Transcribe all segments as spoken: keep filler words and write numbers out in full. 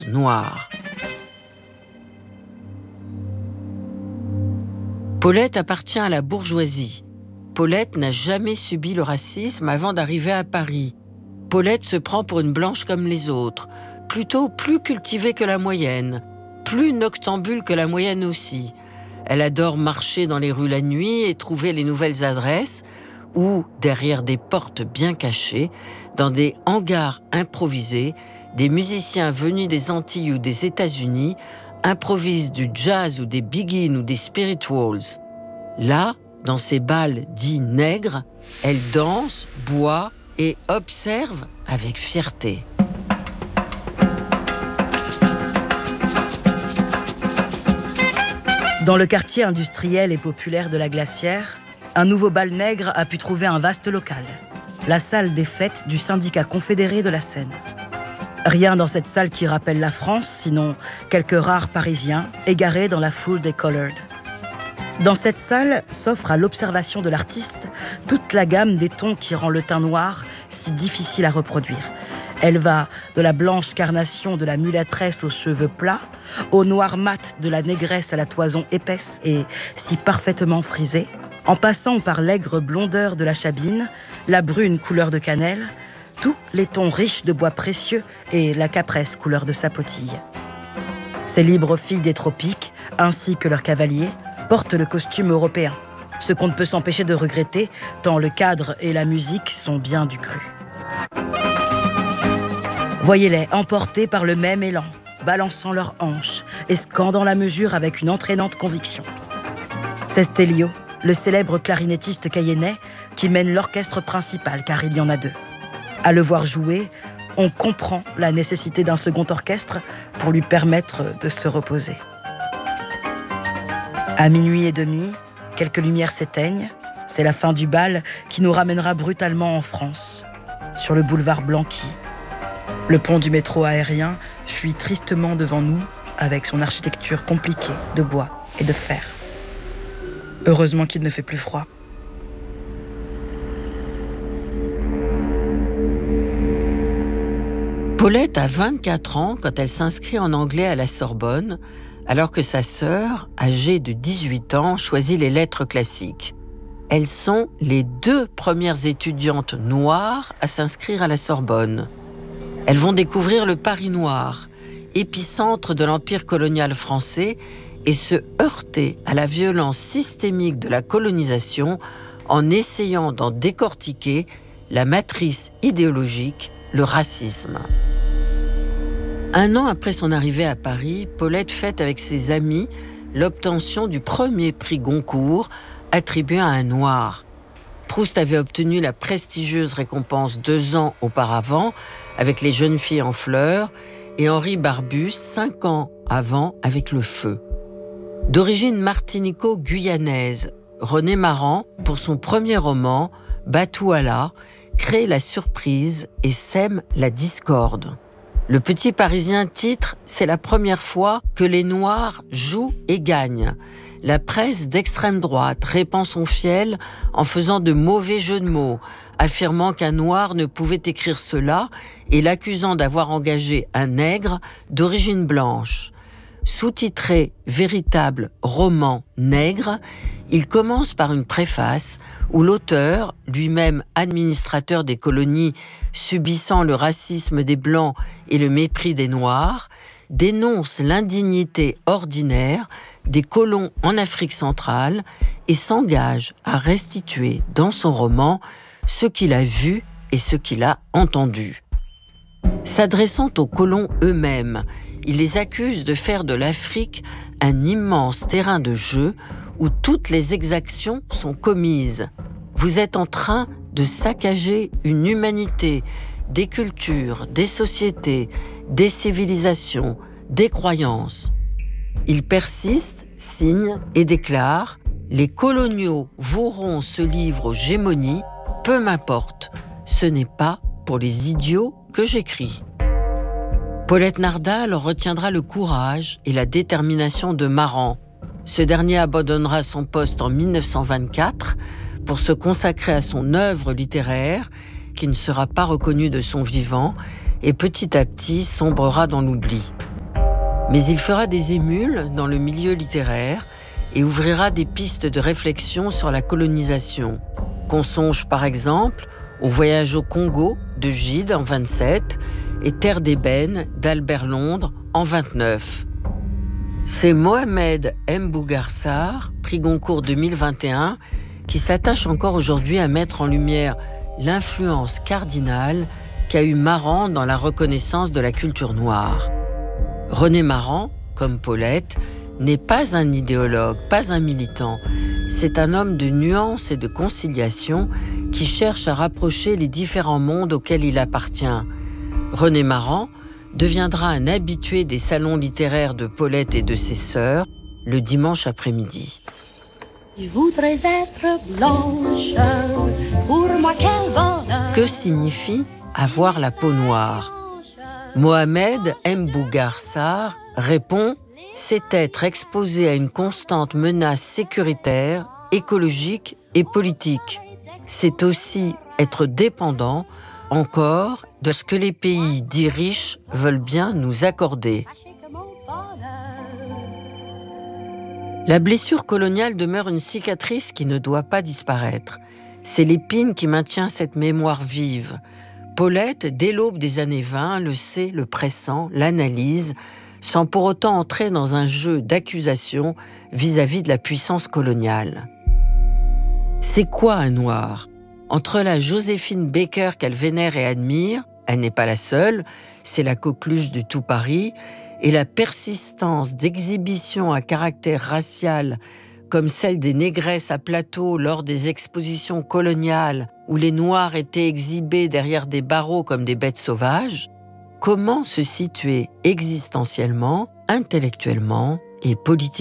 noire. Paulette appartient à la bourgeoisie. Paulette n'a jamais subi le racisme avant d'arriver à Paris. Paulette se prend pour une blanche comme les autres, plutôt plus cultivée que la moyenne, plus noctambule que la moyenne aussi. Elle adore marcher dans les rues la nuit et trouver les nouvelles adresses, ou, derrière des portes bien cachées, dans des hangars improvisés, des musiciens venus des Antilles ou des États-Unis improvisent du jazz ou des begins ou des spirituals. Là, dans ces bals dits nègres, elle danse, boit et observe avec fierté. Dans le quartier industriel et populaire de la Glacière, un nouveau bal nègre a pu trouver un vaste local, la salle des fêtes du syndicat confédéré de la Seine. Rien dans cette salle qui rappelle la France, sinon quelques rares Parisiens égarés dans la foule des Colored. Dans cette salle s'offre à l'observation de l'artiste toute la gamme des tons qui rend le teint noir si difficile à reproduire. Elle va de la blanche carnation de la mulâtresse aux cheveux plats, au noir mat de la négresse à la toison épaisse et si parfaitement frisée, en passant par l'aigre blondeur de la chabine, la brune couleur de cannelle, tous les tons riches de bois précieux et la capresse couleur de sapotille. Ces libres filles des tropiques, ainsi que leurs cavaliers, portent le costume européen, ce qu'on ne peut s'empêcher de regretter, tant le cadre et la musique sont bien du cru. Voyez-les emportés par le même élan, balançant leurs hanches et scandant la mesure avec une entraînante conviction. C'est Stelio, le célèbre clarinettiste cayennais, qui mène l'orchestre principal, car il y en a deux. À le voir jouer, on comprend la nécessité d'un second orchestre pour lui permettre de se reposer. À minuit et demi, quelques lumières s'éteignent. C'est la fin du bal qui nous ramènera brutalement en France, sur le boulevard Blanqui. Le pont du métro aérien fuit tristement devant nous avec son architecture compliquée de bois et de fer. Heureusement qu'il ne fait plus froid. Paulette a vingt-quatre ans quand elle s'inscrit en anglais à la Sorbonne, alors que sa sœur, âgée de dix-huit ans, choisit les lettres classiques. Elles sont les deux premières étudiantes noires à s'inscrire à la Sorbonne. Elles vont découvrir le Paris noir, épicentre de l'empire colonial français, et se heurter à la violence systémique de la colonisation en essayant d'en décortiquer la matrice idéologique, le racisme. Un an après son arrivée à Paris, Paulette fête avec ses amis l'obtention du premier prix Goncourt attribué à un noir. Proust avait obtenu la prestigieuse récompense deux ans auparavant avec Les jeunes filles en fleurs et Henri Barbusse cinq ans avant avec Le feu. D'origine martinico-guyanaise, René Maran, pour son premier roman, Batouala, crée la surprise et sème la discorde. Le Petit Parisien titre « C'est la première fois que les Noirs jouent et gagnent ». La presse d'extrême droite répand son fiel en faisant de mauvais jeux de mots, affirmant qu'un Noir ne pouvait écrire cela et l'accusant d'avoir engagé un nègre d'origine blanche. Sous-titré « Véritable roman nègre », il commence par une préface où l'auteur, lui-même administrateur des colonies subissant le racisme des Blancs et le mépris des Noirs, dénonce l'indignité ordinaire des colons en Afrique centrale et s'engage à restituer dans son roman ce qu'il a vu et ce qu'il a entendu. S'adressant aux colons eux-mêmes, il les accuse de faire de l'Afrique un immense terrain de jeu où toutes les exactions sont commises. Vous êtes en train de saccager une humanité, des cultures, des sociétés, des civilisations, des croyances. Il persiste, signe et déclare « Les coloniaux voueront ce livre aux gémonies, peu m'importe, ce n'est pas pour les idiots que j'écris ». Paulette Nardal retiendra le courage et la détermination de Maran. Ce dernier abandonnera son poste en mille neuf cent vingt-quatre pour se consacrer à son œuvre littéraire, qui ne sera pas reconnue de son vivant, et petit à petit sombrera dans l'oubli. Mais il fera des émules dans le milieu littéraire et ouvrira des pistes de réflexion sur la colonisation. Qu'on songe par exemple au voyage au Congo de Gide en vingt-sept et Terre d'ébène d'Albert Londres en vingt-neuf. C'est Mohamed Mbougar Sarr, prix Goncourt deux mille vingt et un, qui s'attache encore aujourd'hui à mettre en lumière l'influence cardinale qu'a eu Maran dans la reconnaissance de la culture noire. René Maran, comme Paulette, n'est pas un idéologue, pas un militant. C'est un homme de nuance et de conciliation qui cherche à rapprocher les différents mondes auxquels il appartient. René Maran deviendra un habitué des salons littéraires de Paulette et de ses sœurs le dimanche après-midi. Je voudrais être blanche, pour moi quel bonheur. Que signifie avoir la peau noire ? Mohamed Mbougar Sarr répond « C'est être exposé à une constante menace sécuritaire, écologique et politique. C'est aussi être dépendant, encore, de ce que les pays dits riches veulent bien nous accorder. » La blessure coloniale demeure une cicatrice qui ne doit pas disparaître. C'est l'épine qui maintient cette mémoire vive. Paulette, dès l'aube des années vingt, le sait, le pressent, l'analyse, sans pour autant entrer dans un jeu d'accusation vis-à-vis de la puissance coloniale. C'est quoi un noir ? Entre la Joséphine Baker qu'elle vénère et admire, elle n'est pas la seule, c'est la coqueluche de tout Paris, et la persistance d'exhibitions à caractère racial comme celle des négresses à plateau lors des expositions coloniales où les Noirs étaient exhibés derrière des barreaux comme des bêtes sauvages, comment se situer existentiellement, intellectuellement et politiquement ?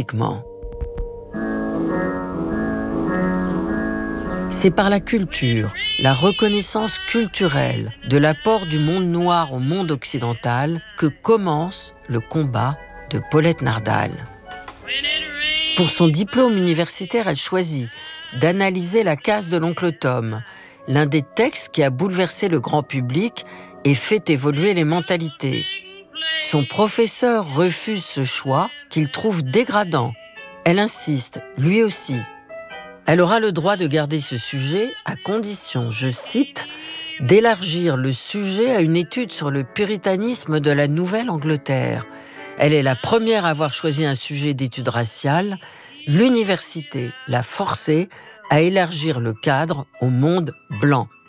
C'est par la culture, la reconnaissance culturelle de l'apport du monde noir au monde occidental que commence le combat de Paulette Nardal. Pour son diplôme universitaire, elle choisit d'analyser La Casse de l'oncle Tom, l'un des textes qui a bouleversé le grand public et fait évoluer les mentalités. Son professeur refuse ce choix qu'il trouve dégradant. Elle insiste, lui aussi. Elle aura le droit de garder ce sujet à condition, je cite, d'élargir le sujet à une étude sur le puritanisme de la Nouvelle-Angleterre. Elle est la première à avoir choisi un sujet d'étude raciale. L'université l'a forcée à élargir le cadre au monde blanc.